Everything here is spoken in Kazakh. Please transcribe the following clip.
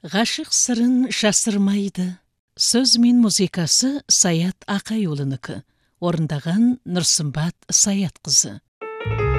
Ғашық сырын жасырмайды. Сөз мен музыкасы Саят Ақайұлынікі. Орындаған Нұрсымбат Саятқызы.